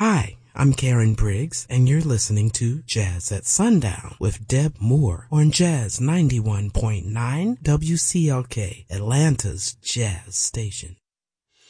Hi, I'm Karen Briggs, and you're listening to Jazz at Sundown with Deb Moore on Jazz 91.9 WCLK, Atlanta's Jazz Station.